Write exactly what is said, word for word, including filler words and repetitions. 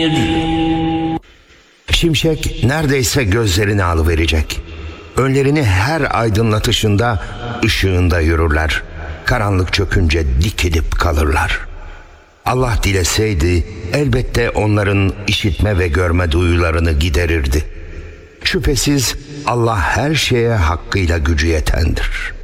Şimşek neredeyse gözlerini alıverecek. Önlerini her aydınlatışında ışığında yürürler. Karanlık çökünce dikilip kalırlar. Allah dileseydi elbette onların işitme ve görme duyularını giderirdi. Şüphesiz Allah her şeye hakkıyla gücü yetendir.